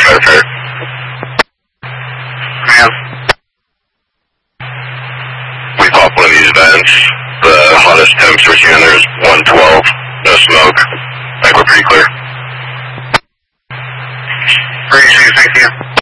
Fair. Ma'am. We pop one of these vents. The hottest temps we're seeing there is 112. No smoke. I think we're pretty clear. Appreciate it, thank you.